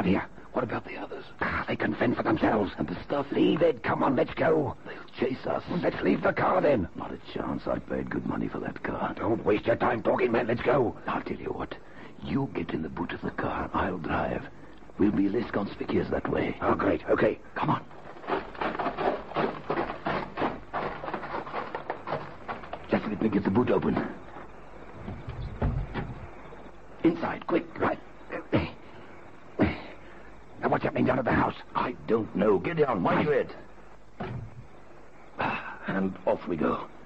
here. What about the others? They can fend for themselves. And the stuff? Leave it. Come on, let's go. They'll chase us. Let's leave the car then. Not a chance. I paid good money for that car. Don't waste your time talking, man. Let's go. I'll tell you what. You get in the boot of the car. I'll drive. We'll be less conspicuous that way. Oh, great. Okay. Come on. Just let me get the boot open. Inside, quick. Right. Now, what's happening down at the house? I don't know. Get down. Mind your head. And off we go.